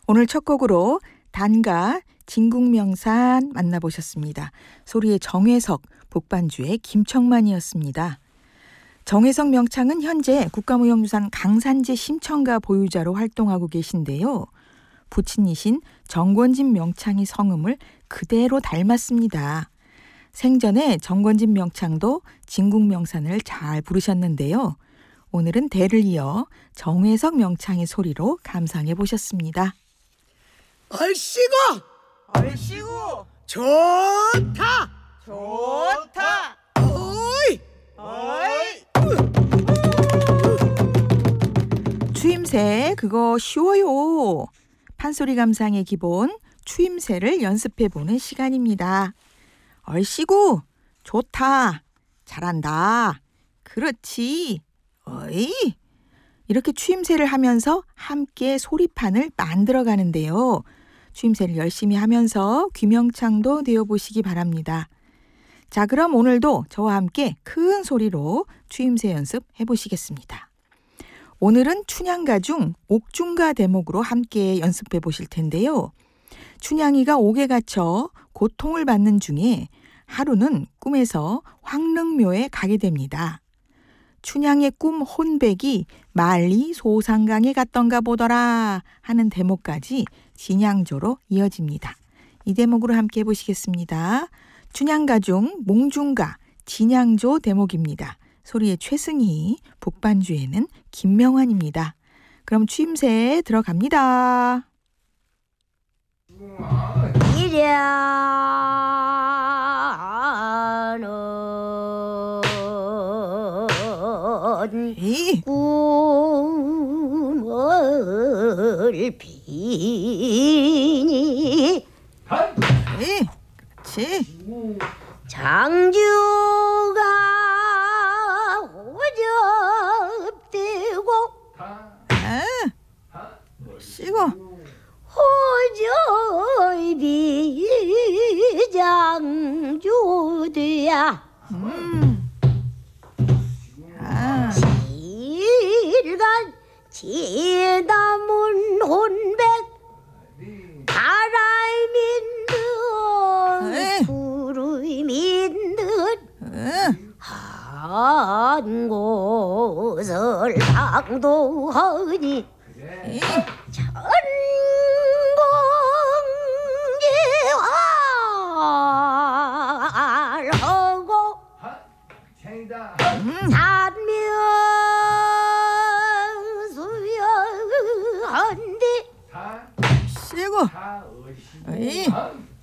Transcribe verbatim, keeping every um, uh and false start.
오늘 첫 곡으로 단가 진국명산 만나보셨습니다. 소리의 정회석, 북반주의 김청만이었습니다. 정회석 명창은 현재 국가무형유산 강산제 심청가 보유자로 활동하고 계신데요. 부친이신 정권진 명창의 성음을 그대로 닮았습니다. 생전에 정권진 명창도 진국명산을 잘 부르셨는데요. 오늘은 대를 이어 정회석 명창의 소리로 감상해 보셨습니다. 얼씨구! 얼씨구! 좋다! 좋다! 어이! 어이! 추임새 그거 쉬워요. 판소리 감상의 기본 추임새를 연습해보는 시간입니다. 얼씨구, 좋다, 잘한다, 그렇지, 어이. 이렇게 추임새를 하면서 함께 소리판을 만들어 가는데요. 추임새를 열심히 하면서 귀명창도 되어보시기 바랍니다. 자, 그럼 오늘도 저와 함께 큰 소리로 추임새 연습해 보시겠습니다. 오늘은 춘향가 중 옥중가 대목으로 함께 연습해 보실 텐데요. 춘향이가 옥에 갇혀 고통을 받는 중에 하루는 꿈에서 황릉묘에 가게 됩니다. 춘향의 꿈 혼백이 말리 소상강에 갔던가 보더라 하는 대목까지 진양조로 이어집니다. 이 대목으로 함께 해보시겠습니다. 춘향가 중 몽중가 진양조 대목입니다. 소리의 최승희, 북반주에는 김명환입니다. 그럼 추임새 들어갑니다. 이랴는 이. 꿈을 비니 이. 그렇지. 장주가 호접되고 아, 쉬고. 호접이 장주되야 음. 아. 일간 지나문 혼백 에이. 바람인 듯 구름인 듯 응. 한 곳을 방도하니 이. 천공개활하고 음. 산명수여한디 쉬고. 이.